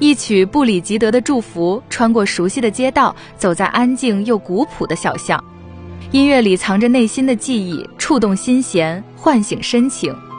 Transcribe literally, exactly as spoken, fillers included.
一曲布里吉德的祝福，穿过熟悉的街道，走在安静又古朴的小巷。音乐里藏着内心的记忆，触动心弦，唤醒深情。